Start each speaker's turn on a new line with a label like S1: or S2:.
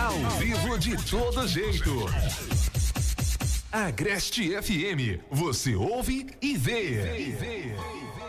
S1: Ao vivo de todo jeito. Agreste FM, você ouve e vê.